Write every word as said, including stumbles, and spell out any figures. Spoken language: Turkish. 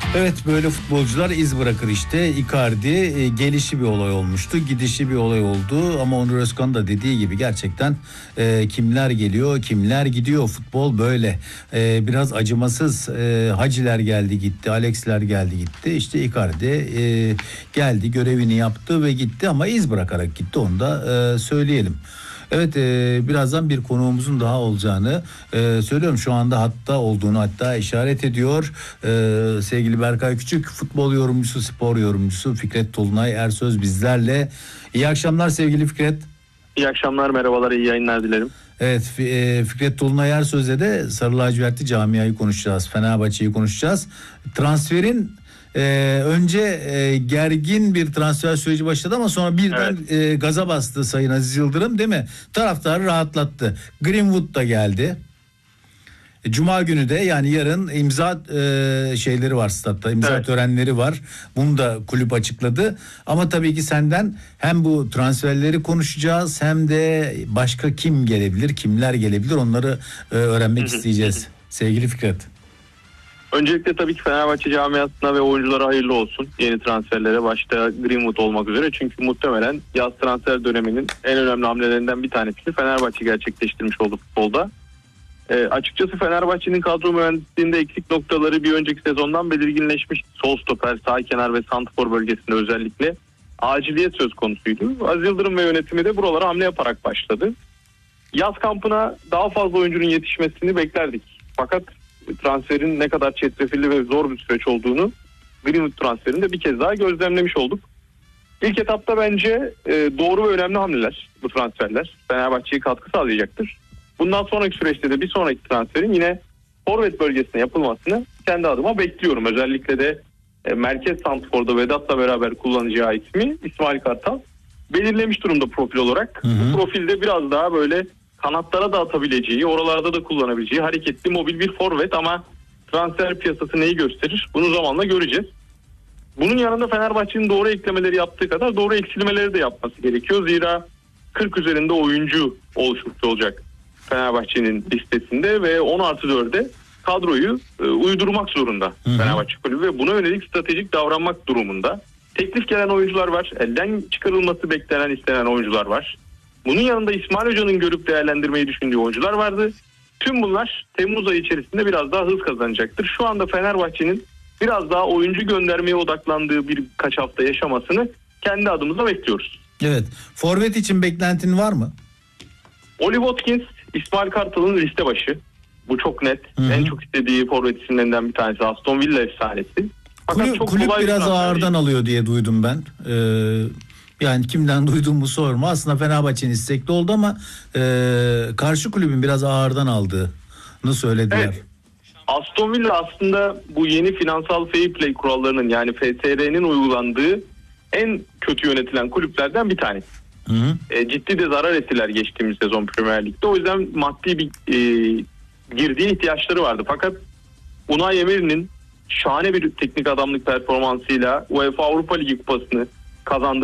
Evet, böyle futbolcular iz bırakır işte. Icardi e, gelişi bir olay olmuştu, gidişi bir olay oldu ama Onur Özkan da dediği gibi gerçekten e, kimler geliyor, kimler gidiyor, futbol böyle e, biraz acımasız. E, Haciler geldi gitti, Alex'ler geldi gitti, işte Icardi e, geldi, görevini yaptı ve gitti ama iz bırakarak gitti, onu da e, söyleyelim. Evet, e, birazdan bir konuğumuzun daha olacağını e, söylüyorum. Şu anda hatta olduğunu hatta işaret ediyor. E, sevgili Berkay Küçük, futbol yorumcusu, spor yorumcusu Fikret Tolunay Ersöz bizlerle. İyi akşamlar sevgili Fikret. İyi akşamlar, merhabalar, iyi yayınlar dilerim. Evet, e, Fikret Tolunay Ersöz'le de Sarı Lacivertli camiayı konuşacağız. Fenerbahçe'yi konuşacağız. Transferin Ee, önce e, gergin bir transfer süreci başladı ama sonra birden evet. e, gaza bastı Sayın Aziz Yıldırım, değil mi? Taraftarı rahatlattı. Greenwood da geldi. Cuma günü de, yani yarın imza e, şeyleri var statta, imza evet. törenleri var. Bunu da kulüp açıkladı. Ama tabii ki senden hem bu transferleri konuşacağız hem de başka kim gelebilir, kimler gelebilir, onları e, öğrenmek isteyeceğiz. Sevgili Fikret. Öncelikle tabii ki Fenerbahçe camiasına ve oyunculara hayırlı olsun yeni transferlere, başta Greenwood olmak üzere. Çünkü muhtemelen yaz transfer döneminin en önemli hamlelerinden bir tanesi Fenerbahçe gerçekleştirmiş oldu futbolda. E, açıkçası Fenerbahçe'nin kadro mühendisliğinde eksik noktaları bir önceki sezondan belirginleşmiş. Sol stoper, sağ kenar ve santrfor bölgesinde özellikle aciliyet söz konusuydu. Aziz Yıldırım ve yönetimi de buralara hamle yaparak başladı. Yaz kampına daha fazla oyuncunun yetişmesini beklerdik. Fakat transferin ne kadar çetrefilli ve zor bir süreç olduğunu Greenwood transferinde bir kez daha gözlemlemiş olduk. İlk etapta bence e, doğru ve önemli hamleler bu transferler. Fenerbahçe'ye katkı sağlayacaktır. Bundan sonraki süreçte de bir sonraki transferin yine forvet bölgesine yapılmasını kendi adıma bekliyorum. Özellikle de e, merkez santrforda Vedat'la beraber kullanacağı ismi İsmail Kartal belirlemiş durumda profil olarak. Hı hı. Bu profilde biraz daha böyle kanatlara da atabileceği, oralarda da kullanabileceği hareketli, mobil bir forvet, ama transfer piyasası neyi gösterir? Bunu zamanla göreceğiz. Bunun yanında Fenerbahçe'nin doğru eklemeleri yaptığı kadar doğru eksilmeleri de yapması gerekiyor. Zira kırk üzerinde oyuncu oluşmuş olacak Fenerbahçe'nin listesinde ve on artı dörde kadroyu e, uydurmak zorunda hı hı. Fenerbahçe Kulübü ve buna yönelik stratejik davranmak durumunda. Teklif gelen oyuncular var, elden çıkarılması beklenen, istenen oyuncular var. Bunun yanında İsmail Hoca'nın görüp değerlendirmeyi düşündüğü oyuncular vardı. Tüm bunlar Temmuz ayı içerisinde biraz daha hız kazanacaktır. Şu anda Fenerbahçe'nin biraz daha oyuncu göndermeye odaklandığı birkaç hafta yaşamasını kendi adımıza bekliyoruz. Evet. Forvet için beklentin var mı? Oli Watkins, İsmail Kartal'ın liste başı. Bu çok net. Hı-hı. En çok istediği forvet isimlerinden bir tanesi. Aston Villa efsanesi. Fakat kulüp, çok kulüp biraz ağırdan değil. alıyor diye duydum ben. Ee, yani kimden duyduğumu sorma. Aslında Fenerbahçe'nin istekli oldu ama e, karşı kulübün biraz ağırdan aldığını söylediler. Evet. Aston Villa aslında bu yeni finansal fair play kurallarının, yani F S R'nin uygulandığı en kötü yönetilen kulüplerden bir tanesi. Hı hı. E, ciddi de zarar ettiler geçtiğimiz sezon Premier Lig'de. O yüzden maddi bir e, girdiği ihtiyaçları vardı. Fakat Unai Emery'nin şahane bir teknik adamlık performansıyla UEFA Avrupa Ligi kupasını kazandı.